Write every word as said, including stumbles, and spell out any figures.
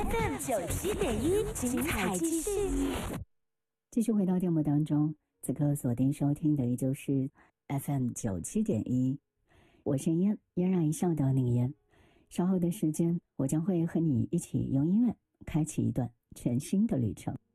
F M 九七点一，精彩继续。 继续回到节目当中，此刻锁定收听的依旧是 F M 九七点一，我是嫣，嫣然一笑的那个嫣。稍后的时间，我将会和你一起用音乐开启一段全新的旅程。